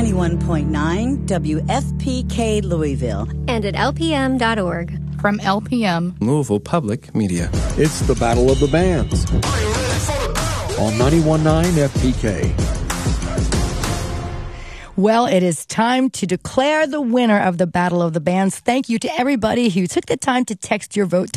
91.9 WFPK Louisville. And at lpm.org. From LPM, Louisville Public Media. It's the Battle of the Bands on 91.9 FPK. Well, it is time to declare the winner of the Battle of the Bands. Thank you to everybody who took the time to text your vote to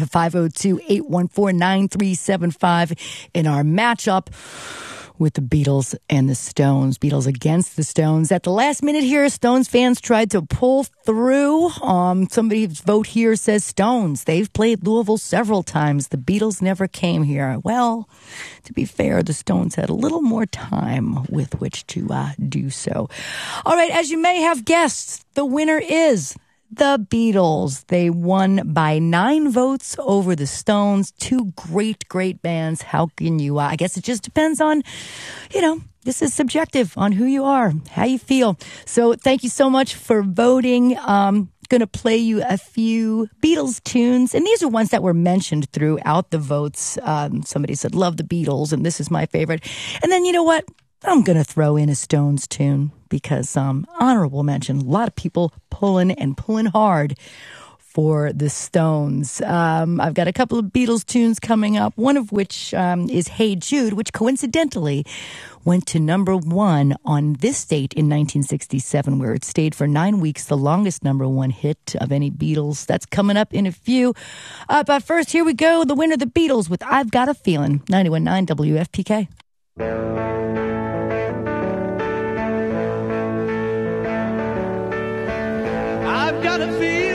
502-814-9375 in our matchup with the Beatles and the Stones. Beatles against the Stones. At the last minute here, Stones fans tried to pull through. Somebody's vote here says Stones. They've played Louisville several times. The Beatles never came here. Well, to be fair, the Stones had a little more time with which to do so. All right, as you may have guessed, the winner is the Beatles. They won by 9 votes over the Stones. Two great, great bands. How can you, I guess it just depends on, this is subjective on who you are, how you feel. So thank you so much for voting. Going to play you a few Beatles tunes. And these are ones that were mentioned throughout the votes. Somebody said, love the Beatles, and this is my favorite. And then you know what? I'm going to throw in a Stones tune because honorable mention, a lot of people pulling hard for the Stones. I've got a couple of Beatles tunes coming up, one of which is Hey Jude, which coincidentally went to number 1 on this date in 1967, where it stayed for 9 weeks, the longest number 1 hit of any Beatles. That's coming up in a few. But first, here we go. The winner, the Beatles, with I've Got a Feeling, 91.9 WFPK. I've got a feeling